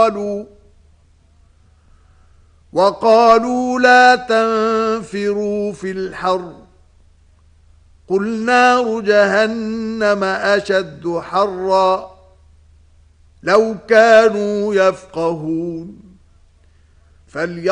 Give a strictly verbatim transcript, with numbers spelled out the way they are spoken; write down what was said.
وقالوا وقالوا لا تنفروا في الحر قل نار جهنم أشد حرا لو كانوا يفقهون.